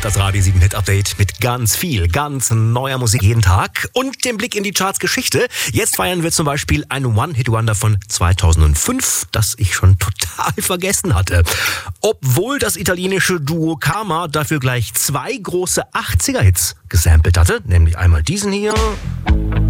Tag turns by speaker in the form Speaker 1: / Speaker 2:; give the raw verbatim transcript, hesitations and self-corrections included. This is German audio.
Speaker 1: Das Radio sieben Hit Update mit ganz viel, ganz neuer Musik jeden Tag und dem Blick in die Charts-Geschichte. Jetzt feiern wir zum Beispiel ein One-Hit-Wonder von zweitausendfünf, das ich schon total vergessen hatte. Obwohl das italienische Duo Karma dafür gleich zwei große achtziger-Hits gesampelt hatte, nämlich einmal diesen hier